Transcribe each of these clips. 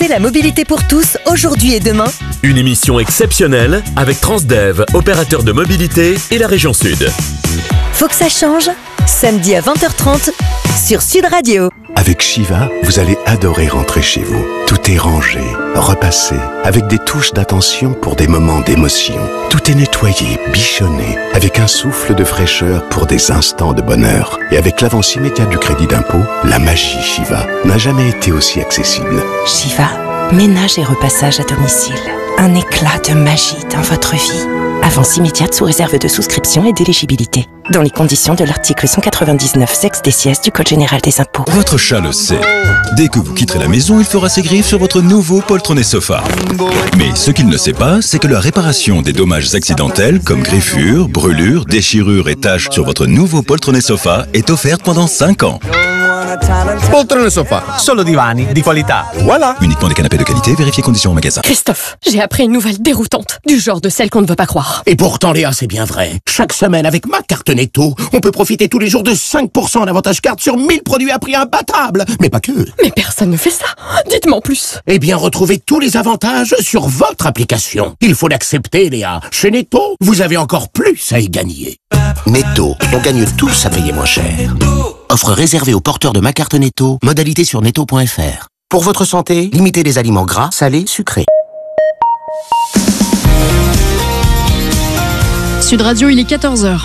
Écoutez la mobilité pour tous, aujourd'hui et demain. Une émission exceptionnelle avec Transdev, opérateur de mobilité et la région Sud. Faut que ça change. Samedi à 20h30 sur Sud Radio. Avec Shiva, vous allez adorer rentrer chez vous. Tout est rangé, repassé, avec des touches d'attention pour des moments d'émotion. Tout est nettoyé, bichonné, avec un souffle de fraîcheur pour des instants de bonheur. Et avec l'avance immédiate du crédit d'impôt, la magie Shiva n'a jamais été aussi accessible. Shiva, ménage et repassage à domicile. Un éclat de magie dans votre vie. Avance immédiate sous réserve de souscription et d'éligibilité. Dans les conditions de l'article 199 sex des sièges du Code général des impôts. Votre chat le sait. Dès que vous quitterez la maison, il fera ses griffes sur votre nouveau poltronné sofa. Mais ce qu'il ne sait pas, c'est que la réparation des dommages accidentels, comme griffures, brûlures, déchirures et taches sur votre nouveau poltronné sofa, est offerte pendant 5 ans. Poltrone sofa, solo divani di qualità. Voilà. Uniquement des canapés de qualité, vérifiez conditions en magasin. Christophe, j'ai appris une nouvelle déroutante, du genre de celle qu'on ne veut pas croire. Et pourtant, Léa, c'est bien vrai. Chaque semaine, avec ma carte Netto, on peut profiter tous les jours de 5% d'avantage carte sur 1000 produits à prix imbattable. Mais pas que. Mais personne ne fait ça. Dites-moi en plus. Eh bien, retrouvez tous les avantages sur votre application. Il faut l'accepter, Léa. Chez Netto, vous avez encore plus à y gagner. Netto, on gagne tous à payer moins cher. Offre réservée aux porteurs de ma carte Netto. Modalité sur netto.fr. Pour votre santé, limitez les aliments gras, salés, sucrés. Sud Radio, il est 14h.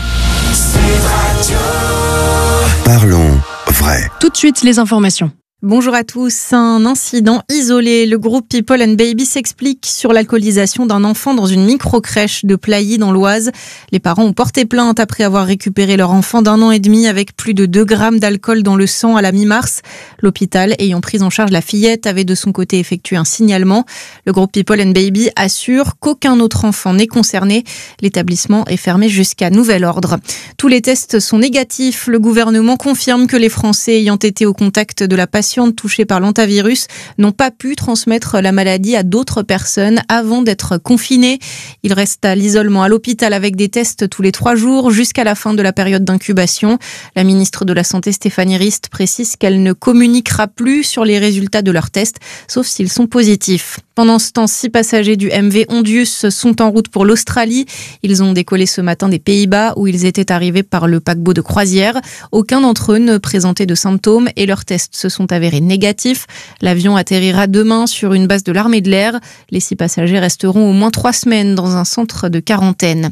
Parlons vrai. Tout de suite, les informations. Bonjour à tous. Un incident isolé. Le groupe People and Baby s'explique sur l'alcoolisation d'un enfant dans une micro-crèche de Plailly dans l'Oise. Les parents ont porté plainte après avoir récupéré leur enfant d'1 an et demi avec plus de 2 grammes d'alcool dans le sang à la mi-mars. L'hôpital ayant pris en charge la fillette avait de son côté effectué un signalement. Le groupe People and Baby assure qu'aucun autre enfant n'est concerné. L'établissement est fermé jusqu'à nouvel ordre. Tous les tests sont négatifs. Le gouvernement confirme que les Français ayant été au contact de la patiente touchés par l'hantavirus n'ont pas pu transmettre la maladie à d'autres personnes avant d'être confinés. Ils restent à l'isolement à l'hôpital avec des tests tous les 3 jours jusqu'à la fin de la période d'incubation. La ministre de la Santé, Stéphanie Rist, précise qu'elle ne communiquera plus sur les résultats de leurs tests, sauf s'ils sont positifs. Pendant ce temps, 6 passagers du MV Ondius sont en route pour l'Australie. Ils ont décollé ce matin des Pays-Bas où ils étaient arrivés par le paquebot de croisière. Aucun d'entre eux ne présentait de symptômes et leurs tests se sont avérés négatifs. L'avion atterrira demain sur une base de l'armée de l'air. Les 6 passagers resteront au moins 3 semaines dans un centre de quarantaine.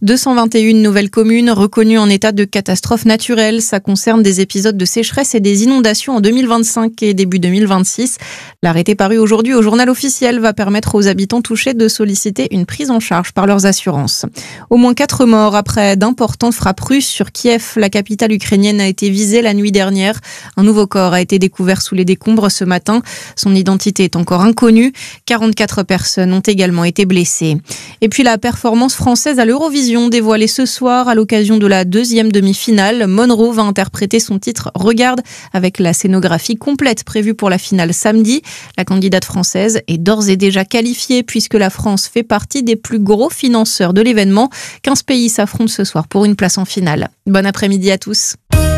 221 nouvelles communes reconnues en état de catastrophe naturelle. Ça concerne des épisodes de sécheresse et des inondations en 2025 et début 2026. L'arrêté paru aujourd'hui au journal officiel va permettre aux habitants touchés de solliciter une prise en charge par leurs assurances. Au moins 4 morts après d'importantes frappes russes sur Kiev. La capitale ukrainienne a été visée la nuit dernière. Un nouveau corps a été découvert sous les décombres ce matin. Son identité est encore inconnue. 44 personnes ont également été blessées. Et puis la performance française à l'Eurovision dévoilée ce soir à l'occasion de la 2e demi-finale. Monroe va interpréter son titre Regarde avec la scénographie complète prévue pour la finale samedi. La candidate française est d'ores et déjà qualifiée puisque la France fait partie des plus gros financeurs de l'événement. 15 pays s'affrontent ce soir pour une place en finale. Bon après-midi à tous.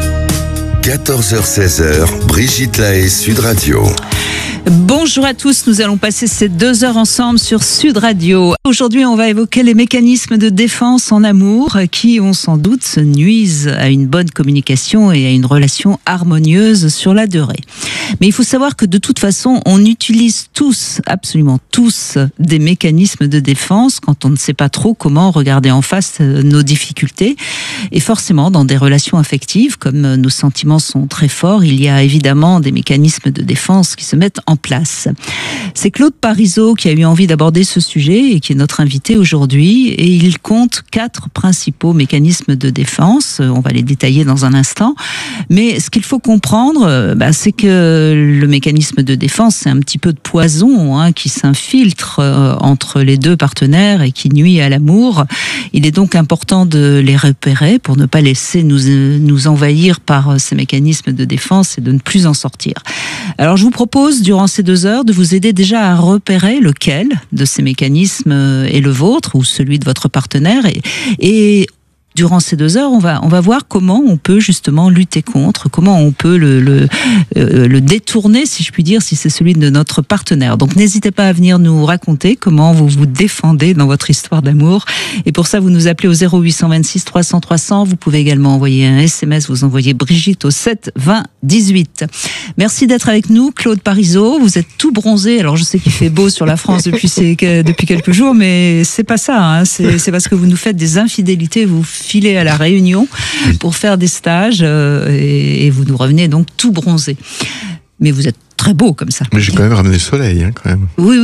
14h-16h, Brigitte Lahaie, Sud Radio. Bonjour à tous, nous allons passer ces 2 heures ensemble sur Sud Radio. Aujourd'hui, on va évoquer les mécanismes de défense en amour qui, on s'en doute, nuisent à une bonne communication et à une relation harmonieuse sur la durée. Mais il faut savoir que de toute façon, on utilise tous, absolument tous, des mécanismes de défense quand on ne sait pas trop comment regarder en face nos difficultés. Et forcément, dans des relations affectives, comme nos sentiments sont très forts, il y a évidemment des mécanismes de défense qui se mettent en place. C'est Claude Parisot qui a eu envie d'aborder ce sujet et qui est notre invité aujourd'hui. Et il compte 4 principaux mécanismes de défense. On va les détailler dans un instant. Mais ce qu'il faut comprendre, c'est que le mécanisme de défense, c'est un petit peu de poison qui s'infiltre entre les 2 partenaires et qui nuit à l'amour. Il est donc important de les repérer pour ne pas laisser nous envahir par ces mécanismes de défense et de ne plus en sortir. Alors je vous propose, durant ces 2 heures, de vous aider déjà à repérer lequel de ces mécanismes est le vôtre ou celui de votre partenaire et durant ces 2 heures, on va voir comment on peut justement lutter contre, comment on peut le détourner, si je puis dire, si c'est celui de notre partenaire. Donc n'hésitez pas à venir nous raconter comment vous vous défendez dans votre histoire d'amour. Et pour ça, vous nous appelez au 0826 300 300. Vous pouvez également envoyer un SMS, vous envoyez Brigitte au 7 20 18. Merci d'être avec nous, Claude Parisot. Vous êtes tout bronzé. Alors je sais qu'il fait beau sur la France depuis quelques jours, mais c'est pas ça. Hein. C'est parce que vous nous faites des infidélités. Vous filez à la Réunion pour faire des stages et vous nous revenez donc tout bronzé. Mais vous êtes très beau comme ça. Mais j'ai quand même ramené le soleil, quand même. Oui.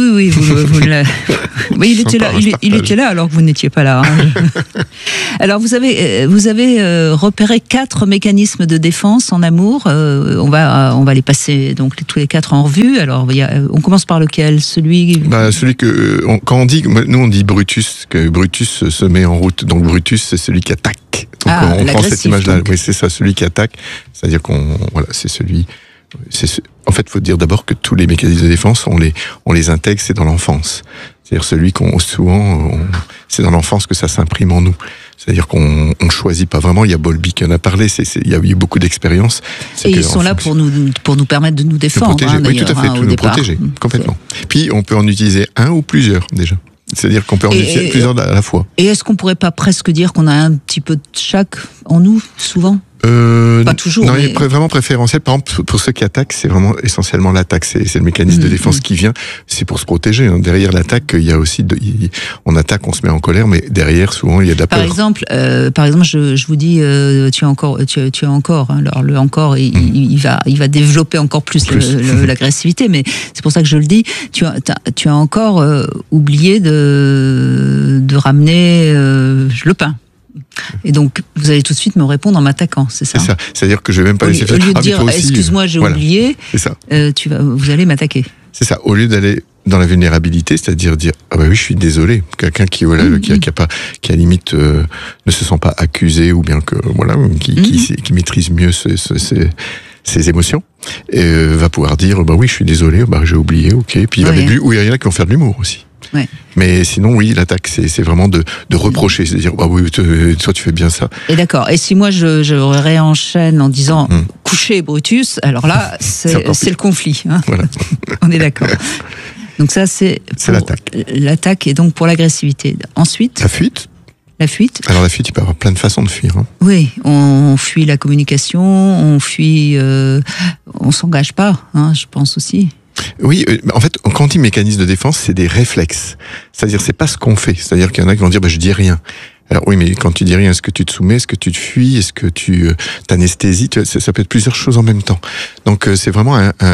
Oui, il était là alors que vous n'étiez pas là. Hein. Alors vous avez repéré 4 mécanismes de défense en amour. On va les passer donc tous les 4 en revue. Alors on commence par lequel? Celui que quand on dit, nous on dit Brutus, que Brutus se met en route. Donc Brutus, c'est celui qui attaque. Donc on prend cette image-là. Oui, c'est ça, celui qui attaque. C'est-à-dire c'est celui. En fait, il faut dire d'abord que tous les mécanismes de défense, on les intègre, c'est dans l'enfance. C'est-à-dire celui c'est dans l'enfance que ça s'imprime en nous. C'est-à-dire qu'on choisit pas vraiment. Il y a Bowlby qui en a parlé. Il y a eu beaucoup d'expériences. Et ils sont là pour nous permettre de nous défendre. Protéger, oui, tout à fait, nous protéger complètement. Puis on peut en utiliser un ou plusieurs déjà. C'est-à-dire qu'on peut en utiliser plusieurs à la fois. Et est-ce qu'on pourrait pas presque dire qu'on a un petit peu de chaque en nous, souvent? Pas toujours. Non, il est vraiment préférentiel. Par exemple, pour ceux qui attaquent, c'est vraiment essentiellement l'attaque. C'est le mécanisme de défense qui vient. C'est pour se protéger. Hein. Derrière l'attaque, il y a aussi, on attaque, on se met en colère, mais derrière, souvent, il y a de la peur. Par exemple, je vous dis, tu as encore. Hein. Alors le encore, il va développer encore plus l'agressivité, mais c'est pour ça que je le dis. Tu as encore oublié de ramener le pain. Et donc, vous allez tout de suite me répondre en m'attaquant, c'est ça? C'est ça. C'est-à-dire que je vais même pas laisser faire. Au lieu de dire, excuse-moi, j'ai oublié, c'est ça. Vous allez m'attaquer. C'est ça. Au lieu d'aller dans la vulnérabilité, c'est-à-dire dire, ah bah oui, je suis désolé. Quelqu'un qui à limite ne se sent pas accusé ou bien que qui maîtrise mieux ses émotions, va pouvoir dire, bah oui, je suis désolé, bah j'ai oublié, ok. Puis il y en a qui vont faire de l'humour aussi. Ouais. Mais sinon, oui, l'attaque, c'est vraiment de reprocher, c'est de dire, ah oui, toi tu fais bien ça. Et d'accord. Et si moi je réenchaîne en disant coucher Brutus, alors là, c'est le conflit. Hein. Voilà. On est d'accord. Donc ça, c'est l'attaque. L'attaque est donc pour l'agressivité. Ensuite, la fuite. La fuite. Alors la fuite, il peut y avoir plein de façons de fuir. Hein. Oui, on fuit la communication, on fuit, on s'engage pas, hein, je pense aussi. Oui, en fait, quand on dit mécanisme de défense, c'est des réflexes. C'est-à-dire, c'est pas ce qu'on fait. C'est-à-dire qu'il y en a qui vont dire, je dis rien. Alors oui, mais quand tu dis rien, est-ce que tu te soumets, est-ce que tu te fuis, est-ce que tu t'anesthésies, ça peut être plusieurs choses en même temps. Donc c'est vraiment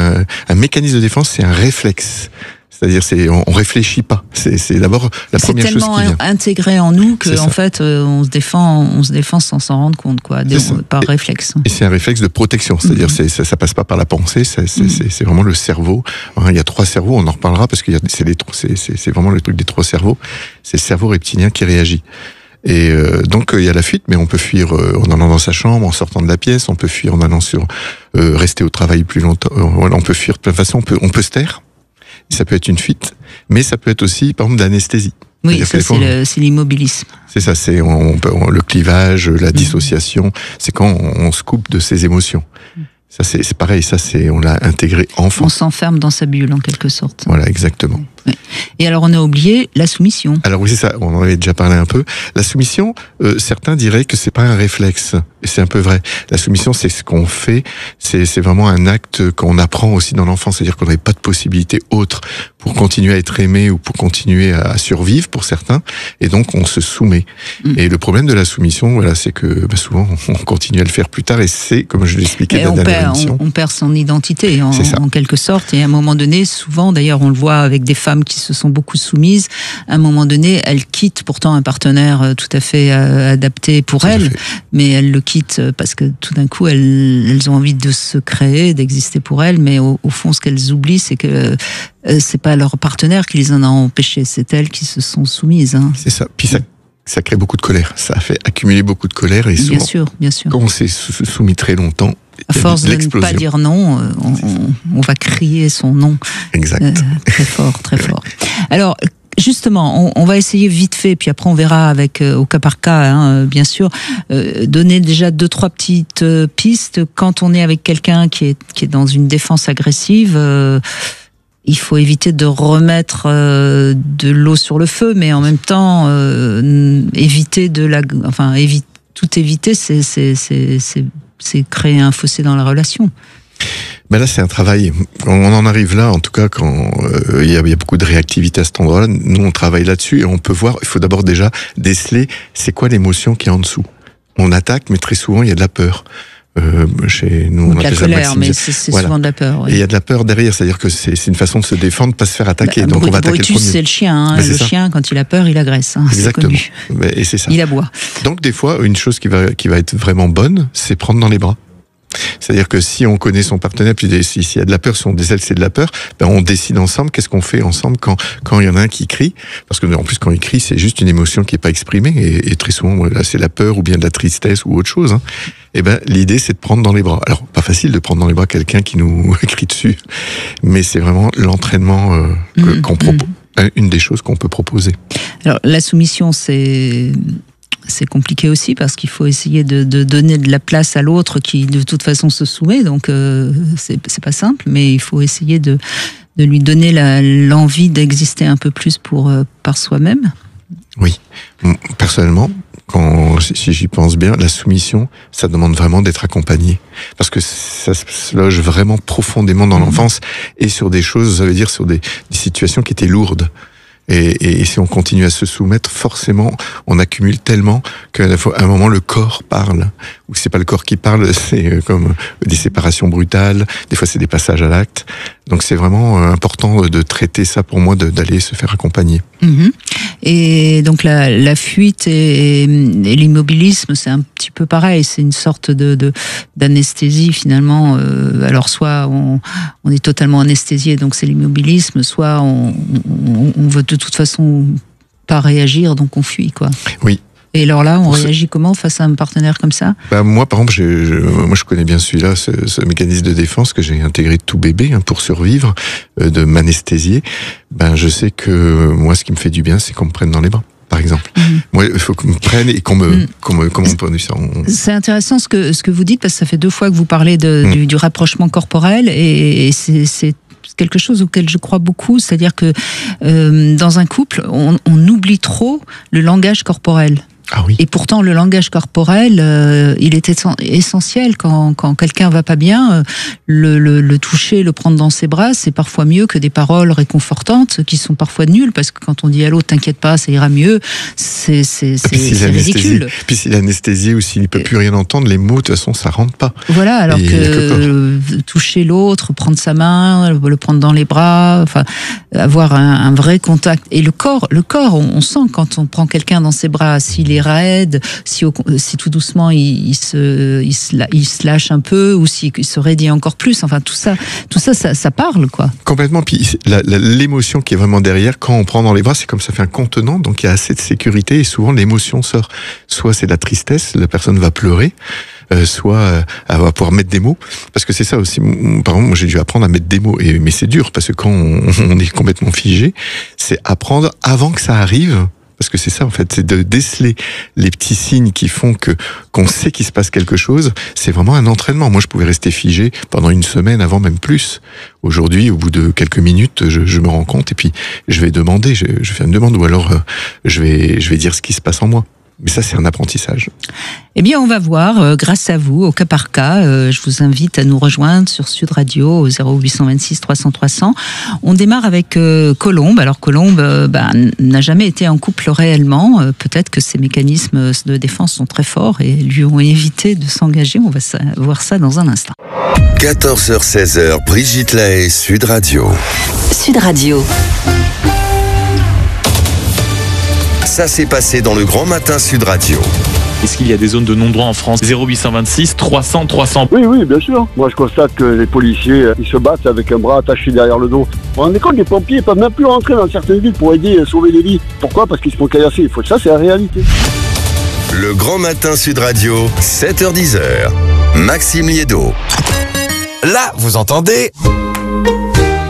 un mécanisme de défense, c'est un réflexe. C'est-à-dire, on réfléchit pas. C'est d'abord la première chose qui vient. C'est tellement intégré en nous que, en fait, on se défend sans s'en rendre compte, quoi, par réflexe. Et c'est un réflexe de protection. C'est-à-dire, ça passe pas par la pensée. C'est vraiment le cerveau. Il y a 3 cerveaux. On en reparlera parce que c'est vraiment le truc des 3 cerveaux. C'est le cerveau reptilien qui réagit. Et donc il y a la fuite, mais on peut fuir en allant dans sa chambre, en sortant de la pièce. On peut fuir en allant rester au travail plus longtemps. Voilà, on peut fuir de plein de façons. On peut se taire. Ça peut être une fuite, mais ça peut être aussi, par exemple, de l'anesthésie. Oui, ça c'est l'immobilisme. C'est ça, c'est le clivage, la dissociation. C'est quand on se coupe de ses émotions. Ça c'est pareil, on l'a intégré enfant. On s'enferme dans sa bulle en quelque sorte. Voilà, exactement. Oui. Et alors on a oublié la soumission. Alors oui, c'est ça, on en avait déjà parlé un peu. La soumission, certains diraient que c'est pas un réflexe, et c'est un peu vrai. La soumission, c'est ce qu'on fait, c'est vraiment un acte qu'on apprend aussi dans l'enfance, c'est-à-dire qu'on n'avait pas de possibilité autre pour continuer à être aimé ou pour continuer à survivre pour certains, et donc on se soumet. Et le problème de la soumission, voilà, c'est que souvent on continue à le faire plus tard, et c'est, comme je l'expliquais dans la dernière émission, on perd son identité en quelque sorte, et à un moment donné, souvent d'ailleurs on le voit avec des femmes qui se sont beaucoup soumises, à un moment donné, elles quittent pourtant un partenaire tout à fait adapté pour elles, mais elles le quittent parce que tout d'un coup, elles ont envie de se créer, d'exister pour elles, mais au fond, ce qu'elles oublient, c'est que c'est pas leur partenaire qui les en a empêchées, c'est elles qui se sont soumises. Hein. C'est ça. Puis ça crée beaucoup de colère. Ça a fait accumuler beaucoup de colère, et souvent, bien sûr. Quand on s'est soumis très longtemps, à force de ne pas dire non, on va crier son nom. Exact. Très fort, très fort. Alors, Justement, on va essayer vite fait, puis après on verra avec au cas par cas, bien sûr, donner déjà 2-3 petites pistes. Quand on est avec quelqu'un qui est dans une défense agressive, il faut éviter de remettre de l'eau sur le feu, mais en même temps, éviter tout éviter, c'est créer un fossé dans la relation. Ben là, c'est un travail. On en arrive là, en tout cas, quand il y a beaucoup de réactivité à cet endroit-là. Nous, on travaille là-dessus et on peut voir. Il faut d'abord déjà déceler c'est quoi l'émotion qui est en dessous. On attaque, mais très souvent il y a de la peur. Chez nous, on appelle ça la colère, mais c'est souvent de la peur. Oui. Et il y a de la peur derrière, c'est-à-dire que c'est une façon de se défendre, de pas se faire attaquer. Donc on va attaquer le premier. C'est le chien. Le chien, quand il a peur, il agresse. Exactement. Et c'est ça. Il aboie. Donc des fois, une chose qui va être vraiment bonne, c'est prendre dans les bras. C'est-à-dire que si on connaît son partenaire, puis s'il y a de la peur, si on décèle c'est de la peur, ben on décide ensemble qu'est-ce qu'on fait ensemble quand il y en a un qui crie, parce que en plus quand il crie c'est juste une émotion qui est pas exprimée et très souvent là c'est la peur ou bien de la tristesse ou autre chose. Et ben l'idée c'est de prendre dans les bras. Alors pas facile de prendre dans les bras quelqu'un qui nous crie dessus, mais c'est vraiment l'entraînement qu'on propose. Une des choses qu'on peut proposer. Alors la soumission c'est compliqué aussi parce qu'il faut essayer de donner de la place à l'autre qui de toute façon se soumet, donc c'est pas simple, mais il faut essayer de lui donner l'envie d'exister un peu plus par soi-même. Oui, personnellement, si j'y pense bien, la soumission, ça demande vraiment d'être accompagné, parce que ça se loge vraiment profondément dans l'enfance et sur des choses, ça veut dire sur des situations qui étaient lourdes. Et si on continue à se soumettre, forcément, on accumule tellement qu'à un moment, le corps parle. Ou c'est pas le corps qui parle, c'est comme des séparations brutales. Des fois, c'est des passages à l'acte. Donc, c'est vraiment important de traiter ça pour moi, d'aller se faire accompagner. Mmh. Et donc, la fuite et l'immobilisme, c'est un petit peu pareil. C'est une sorte d'anesthésie, finalement. Alors, soit on est totalement anesthésié, donc c'est l'immobilisme, soit on veut de toute façon pas réagir, donc on fuit, quoi. Oui. Et alors là, on réagit comment face à un partenaire comme ça ? Moi, par exemple, je connais bien celui-là, ce mécanisme de défense que j'ai intégré tout bébé pour survivre, de m'anesthésier. Je sais que moi, ce qui me fait du bien, c'est qu'on me prenne dans les bras. Par exemple, moi, il faut qu'on me prenne et comment on peut ça. C'est intéressant ce que vous dites, parce que ça fait 2 fois que vous parlez du rapprochement corporel, et c'est quelque chose auquel je crois beaucoup, c'est-à-dire que dans un couple, on oublie trop le langage corporel. Ah oui. Et pourtant, le langage corporel, il est essentiel quand quelqu'un va pas bien. Le toucher, le prendre dans ses bras, c'est parfois mieux que des paroles réconfortantes qui sont parfois nulles, parce que quand on dit à l'autre t'inquiète pas, ça ira mieux, c'est ridicule. Puis s'il est anesthésié ou s'il ne peut plus rien entendre, les mots de toute façon ça rentre pas. Voilà, alors que toucher l'autre, prendre sa main, le prendre dans les bras, enfin avoir un vrai contact. Et le corps, on sent quand on prend quelqu'un dans ses bras, s'il est raide, si tout doucement il se lâche un peu, ou s'il se raidit encore plus, enfin tout ça parle, quoi. Complètement. Puis l'émotion qui est vraiment derrière, quand on prend dans les bras, c'est comme ça fait un contenant, donc il y a assez de sécurité et souvent l'émotion sort. Soit c'est de la tristesse, la personne va pleurer, soit elle va pouvoir mettre des mots, parce que c'est ça aussi. Par exemple, moi j'ai dû apprendre à mettre des mots, mais c'est dur parce que quand on est complètement figé, c'est apprendre avant que ça arrive. Parce que c'est ça en fait, c'est de déceler les petits signes qui font qu'on sait qu'il se passe quelque chose. C'est vraiment un entraînement. Moi, je pouvais rester figé pendant 1 semaine, avant même plus. Aujourd'hui, au bout de quelques minutes, je me rends compte et puis je vais demander, je fais une demande, ou alors je vais dire ce qui se passe en moi. Mais ça, c'est un apprentissage. Eh bien, on va voir, grâce à vous, au cas par cas. Je vous invite à nous rejoindre sur Sud Radio au 0826 300 300. On démarre avec Colombe. Alors, Colombe n'a jamais été en couple réellement. Peut-être que ses mécanismes de défense sont très forts et lui ont évité de s'engager. On va voir ça dans un instant. 14h-16h, Brigitte Lahaie, Sud Radio. Sud Radio. Ça s'est passé dans le Grand Matin Sud Radio. Est-ce qu'il y a des zones de non-droit en France ? 0826 300 300. Oui, bien sûr. Moi, je constate que les policiers, ils se battent avec un bras attaché derrière le dos. Vous vous rendez compte, les pompiers ne peuvent même plus rentrer dans certaines villes pour aider à sauver des vies. Pourquoi ? Parce qu'ils se font caillasser. Ça, c'est la réalité. Le Grand Matin Sud Radio, 7h-10h. Maxime Liédo. Là, vous entendez ?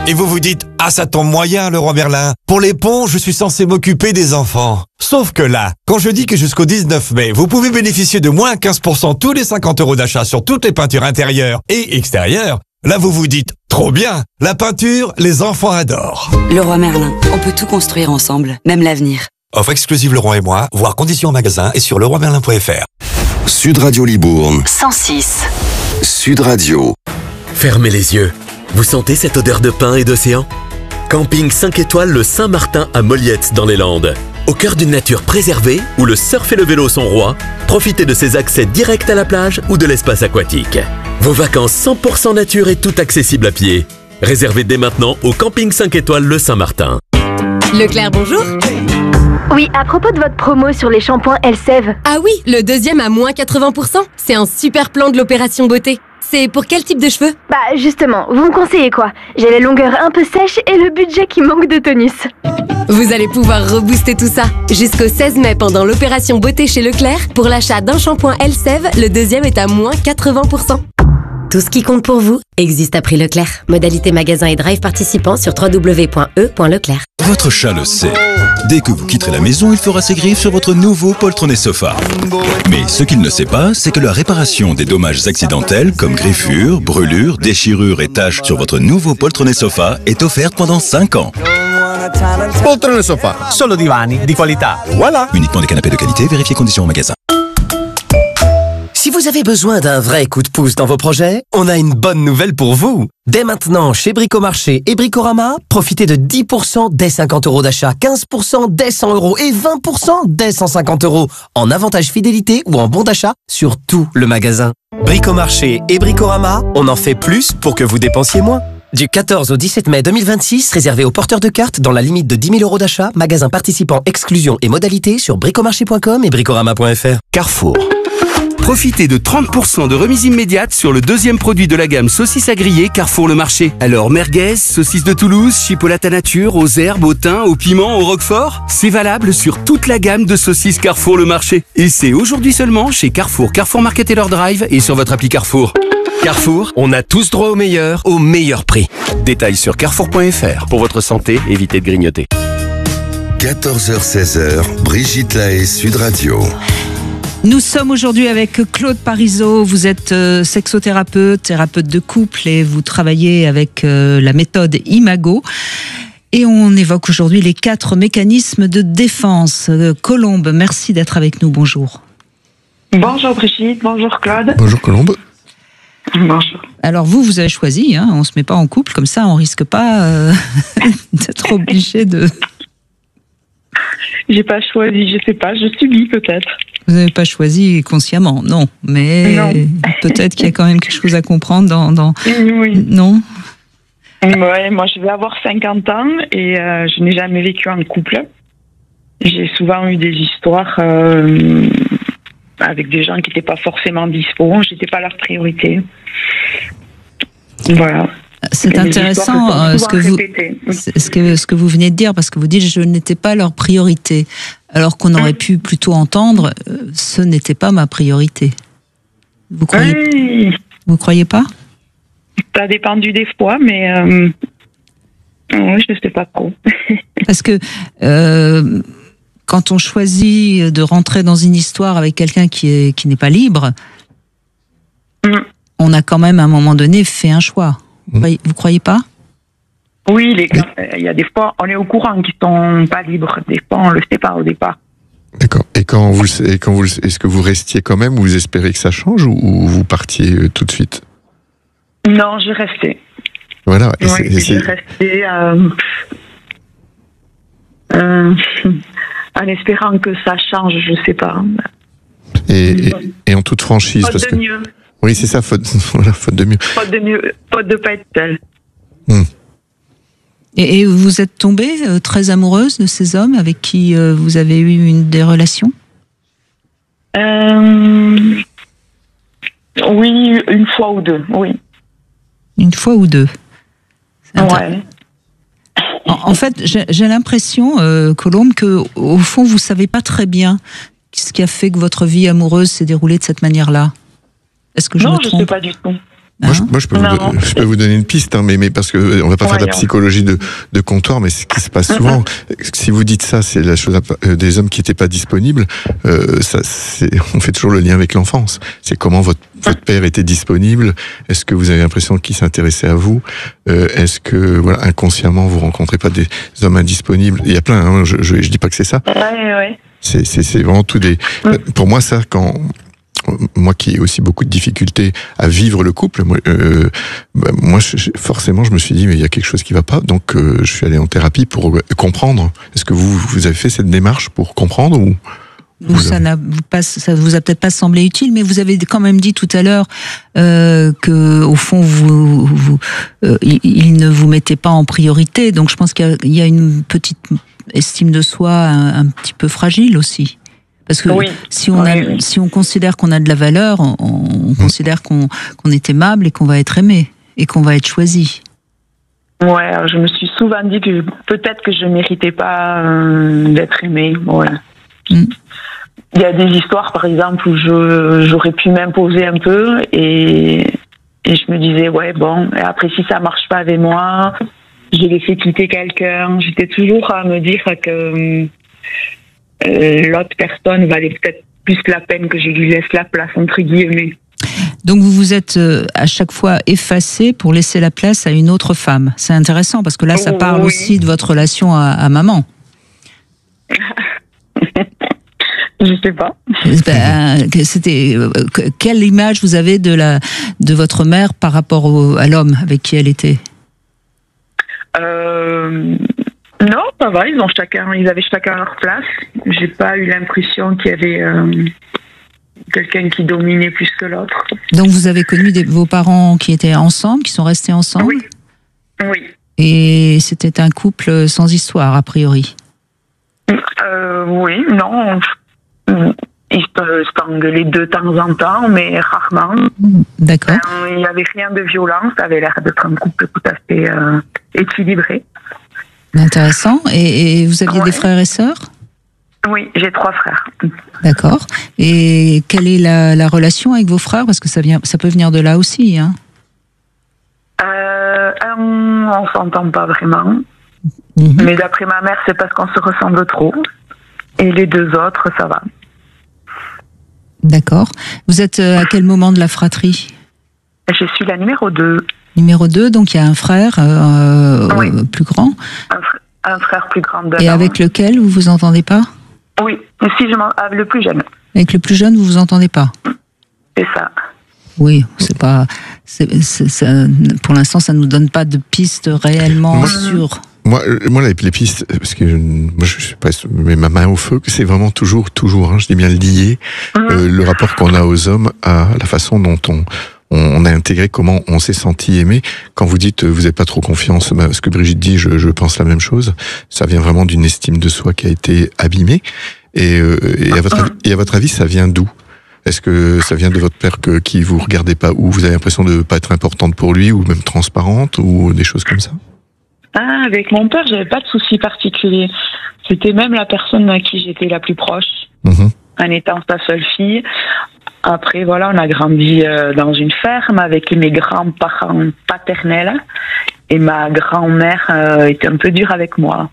Et vous vous dites, ah ça tombe moyen Leroy Merlin. Pour les ponts, je suis censé m'occuper des enfants. Sauf que là, quand je dis que jusqu'au 19 mai, vous pouvez bénéficier de moins 15% tous les 50 € d'achat sur toutes les peintures intérieures et extérieures, là vous vous dites, trop bien, la peinture, les enfants adorent. Leroy Merlin, on peut tout construire ensemble, même l'avenir. Offre exclusive Leroy et moi, voir conditions en magasin et sur leroymerlin.fr. Sud Radio Libourne 106. Sud Radio. Fermez les yeux. Vous sentez cette odeur de pin et d'océan ? Camping 5 étoiles le Saint-Martin à Molliette dans les Landes. Au cœur d'une nature préservée, où le surf et le vélo sont rois, profitez de ces accès directs à la plage ou de l'espace aquatique. Vos vacances 100% nature et tout accessible à pied. Réservez dès maintenant au Camping 5 étoiles le Saint-Martin. Leclerc, bonjour. Oui, à propos de votre promo sur les shampoings Elseve. Ah oui, le deuxième à moins 80%. C'est un super plan de l'opération beauté. C'est pour quel type de cheveux ? Bah justement, vous me conseillez quoi ? J'ai les longueurs un peu sèches et le budget qui manque de tonus. Vous allez pouvoir rebooster tout ça. Jusqu'au 16 mai pendant l'opération beauté chez Leclerc, pour l'achat d'un shampoing Elseve, le deuxième est à moins 80%. Tout ce qui compte pour vous existe à prix Leclerc. Modalité magasin et drive participant sur www.e.leclerc. Votre chat le sait. Dès que vous quitterez la maison, il fera ses griffes sur votre nouveau poltronnet sofa. Mais ce qu'il ne sait pas, c'est que la réparation des dommages accidentels comme griffures, brûlures, déchirures et taches sur votre nouveau poltronnet sofa est offerte pendant 5 ans. Poltrone sofa, solo divani di qualità. Voilà. Uniquement des canapés de qualité, vérifiez conditions en magasin. Si vous avez besoin d'un vrai coup de pouce dans vos projets, on a une bonne nouvelle pour vous. Dès maintenant, chez Bricomarché et Bricorama, profitez de 10% dès 50 € d'achat, 15% dès 100 € et 20% dès 150 € en avantage fidélité ou en bon d'achat sur tout le magasin. Bricomarché et Bricorama, on en fait plus pour que vous dépensiez moins. Du 14 au 17 mai 2026, réservé aux porteurs de cartes dans la limite de 10 000 € d'achat, magasin participant, exclusion et modalités sur bricomarché.com et bricorama.fr. Carrefour. Profitez de 30% de remise immédiate sur le deuxième produit de la gamme saucisses à griller Carrefour le Marché. Alors merguez, saucisses de Toulouse, chipolata nature, aux herbes, au thym, au piment, au roquefort, c'est valable sur toute la gamme de saucisses Carrefour le Marché. Et c'est aujourd'hui seulement chez Carrefour, Carrefour Market et leur drive et sur votre appli Carrefour. Carrefour, on a tous droit au meilleur prix. Détails sur carrefour.fr. Pour votre santé, évitez de grignoter. 14h-16h, Brigitte Lahaie, Sud Radio. Nous sommes aujourd'hui avec Claude Parisot. Vous êtes sexothérapeute, thérapeute de couple et vous travaillez avec la méthode Imago. Et on évoque aujourd'hui les 4 mécanismes de défense. Colombe, merci d'être avec nous. Bonjour. Bonjour Brigitte, bonjour Claude. Bonjour Colombe. Bonjour. Alors vous avez choisi, on ne se met pas en couple, comme ça on risque pas d'être obligé de... J'ai pas choisi, je sais pas, je subis peut-être. Vous n'avez pas choisi consciemment, non. Mais non. Peut-être qu'il y a quand même quelque chose à comprendre dans... Oui. Non. Ouais, moi je vais avoir 50 ans et je n'ai jamais vécu en couple. J'ai souvent eu des histoires avec des gens qui n'étaient pas forcément dispo, j'étais pas leur priorité. Voilà. C'est intéressant ce que vous venez de dire, parce que vous dites je n'étais pas leur priorité, alors qu'on aurait pu plutôt entendre ce n'était pas ma priorité. Vous croyez pas ? Ça a dépendu des fois, mais oui, je ne sais pas trop. Parce que quand on choisit de rentrer dans une histoire avec quelqu'un qui n'est pas libre, on a quand même à un moment donné fait un choix. Vous croyez pas ? Oui, il y a des fois, on est au courant qu'ils sont pas libres. Des fois, on le sait pas au départ. D'accord. Et est-ce que vous restiez quand même, ou vous espérez que ça change, ou vous partiez tout de suite ? Non, je restais. Voilà. Et je restais en espérant que ça change, je sais pas. Et en toute franchise, faute de mieux. Oui, c'est ça, faute de mieux. Faute de pas être seule. Et vous êtes tombée très amoureuse de ces hommes avec qui vous avez eu des relations ? Oui, une fois ou deux, oui. Une fois ou deux. Ouais. En fait, j'ai l'impression, Colombe, que au fond, vous savez pas très bien ce qui a fait que votre vie amoureuse s'est déroulée de cette manière-là. Est-ce que je me trompe ? Non, je sais pas du tout. Moi, je peux vous donner une piste, hein, mais parce que on va pas faire de la psychologie de comptoir, mais ce qui se passe souvent, si vous dites ça, c'est la chose des hommes qui n'étaient pas disponibles. On fait toujours le lien avec l'enfance. C'est comment votre père était disponible. Est-ce que vous avez l'impression qu'il s'intéressait à vous? Est-ce que inconsciemment vous rencontrez pas des hommes indisponibles? Il y a plein. Hein, je dis pas que c'est ça. Ouais. C'est vraiment tout des. Pour moi, ça moi qui ai aussi beaucoup de difficultés à vivre le couple, forcément je me suis dit mais il y a quelque chose qui va pas, donc je suis allé en thérapie pour comprendre. Est-ce que vous avez fait cette démarche pour comprendre ou ça vous a peut-être pas semblé utile, mais vous avez quand même dit tout à l'heure que au fond il ne vous mettait pas en priorité, donc je pense qu'il y a une petite estime de soi un petit peu fragile aussi. Parce que si on considère qu'on a de la valeur, on considère qu'on est aimable et qu'on va être aimé et qu'on va être choisi. Ouais, je me suis souvent dit que peut-être que je méritais pas d'être aimée. Voilà. Il y a des histoires, par exemple, où j'aurais pu m'imposer un peu et je me disais et après si ça marche pas avec moi, je vais laisser quitter quelqu'un. J'étais toujours à me dire que l'autre personne valait peut-être plus la peine que je lui laisse la place, entre guillemets. Donc vous vous êtes à chaque fois effacé pour laisser la place à une autre femme. C'est intéressant parce que là ça parle aussi de votre relation à maman. Je sais pas. Quelle image vous avez de votre mère par rapport à l'homme avec qui elle était? Non, ça va, ils avaient chacun leur place. J'ai pas eu l'impression qu'il y avait quelqu'un qui dominait plus que l'autre. Donc vous avez connu vos parents qui étaient ensemble, qui sont restés ensemble? Oui. Et c'était un couple sans histoire, a priori? Oui, non. Ils peuvent s'engueuler de temps en temps, mais rarement. D'accord. Il n'y avait rien de violent, ça avait l'air d'être un couple tout à fait équilibré. Intéressant. Et vous aviez des frères et sœurs? Oui, j'ai 3 frères. D'accord. Et quelle est la relation avec vos frères? Parce que ça peut venir de là aussi. Hein. On s'entend pas vraiment. Mais d'après ma mère, c'est parce qu'on se ressemble trop. Et les 2 autres, ça va. D'accord. Vous êtes à quel moment de la fratrie? Je suis la numéro 2. Numéro 2, donc il y a un frère plus grand. Un frère plus grand. Et avec lequel vous vous entendez pas? Oui, le plus jeune. Avec le plus jeune, vous vous entendez pas? C'est ça. Oui, c'est pas. Pour l'instant, ça nous donne pas de pistes réellement sûres. Moi, les pistes, parce que je sais pas, mais ma main au feu, que c'est vraiment toujours, je dis bien lié, le rapport qu'on a aux hommes à la façon dont on a intégré, comment on s'est senti aimé. Quand vous dites vous n'avez pas trop confiance, ce que Brigitte dit, je pense la même chose. Ça vient vraiment d'une estime de soi qui a été abîmée. Et à votre avis, ça vient d'où? Est-ce que ça vient de votre père qui vous regardait pas, ou vous avez l'impression de pas être importante pour lui, ou même transparente, ou des choses comme ça? Avec mon père, j'avais pas de soucis particuliers. C'était même la personne à qui j'étais la plus proche, en étant sa seule fille. Après, on a grandi dans une ferme avec mes grands-parents paternels, et ma grand-mère était un peu dure avec moi.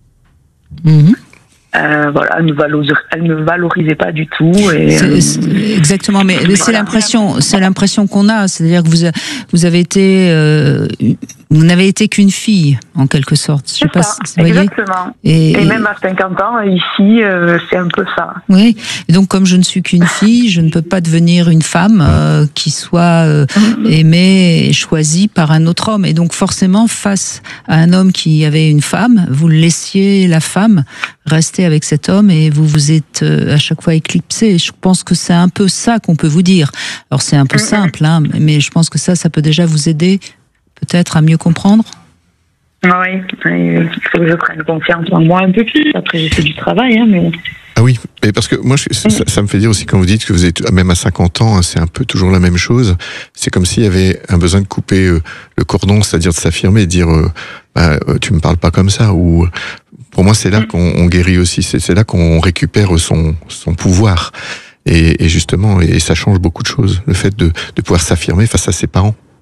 Elle ne valorisait pas du tout. Exactement, mais c'est l'impression qu'on a, c'est-à-dire que vous avez été, vous n'avez été qu'une fille en quelque sorte. Je sais pas, exactement. Et même à 50 ans ici, c'est un peu ça. Oui. Et donc comme je ne suis qu'une fille, je ne peux pas devenir une femme qui soit aimée et choisie par un autre homme. Et donc forcément, face à un homme qui avait une femme, vous laissiez la femme rester avec cet homme et vous vous êtes à chaque fois éclipsé. Je pense que c'est un peu ça qu'on peut vous dire. Alors c'est un peu simple, hein, mais je pense que ça peut déjà vous aider peut-être à mieux comprendre. Oui, il faut que je prenne confiance en moi un peu plus. Après j'ai fait du travail, hein, mais... Ah oui, et parce que moi, ça me fait dire aussi quand vous dites que vous êtes, même à 50 ans, hein, c'est un peu toujours la même chose. C'est comme s'il y avait un besoin de couper le cordon, c'est-à-dire de s'affirmer et de dire tu me parles pas comme ça. Ou pour moi, c'est là qu'on guérit aussi. C'est là qu'on récupère son pouvoir. Et justement, et ça change beaucoup de choses. Le fait de pouvoir s'affirmer face à ses parents.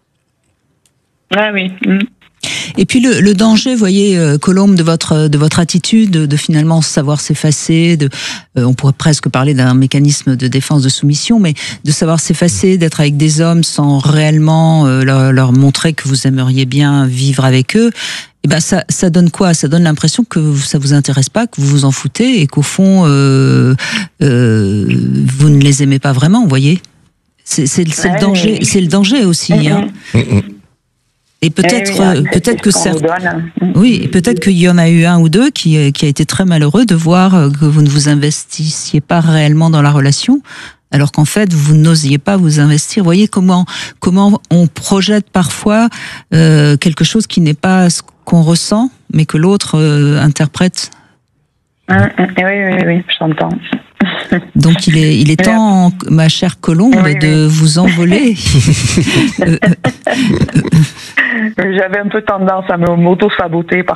Ah oui. Et puis le danger, vous voyez, Colombe, de votre attitude, de finalement savoir s'effacer, on pourrait presque parler d'un mécanisme de défense de soumission, mais de savoir s'effacer, d'être avec des hommes sans réellement leur montrer que vous aimeriez bien vivre avec eux. Et ben ça donne quoi? Ça donne l'impression que ça vous intéresse pas, que vous vous en foutez et qu'au fond vous ne les aimez pas vraiment, vous voyez. C'est le danger, c'est le danger aussi. Hein. Et peut-être que certains, oui, peut-être qu'il y en a eu un ou deux qui a été très malheureux de voir que vous ne vous investissiez pas réellement dans la relation, alors qu'en fait vous n'osiez pas vous investir. Vous voyez comment on projette parfois quelque chose qui n'est pas ce qu'on ressent, mais que l'autre interprète. Oui, j'entends. Donc il est temps, ma chère Colombe, de vous envoler. J'avais un peu tendance à m'auto-saboter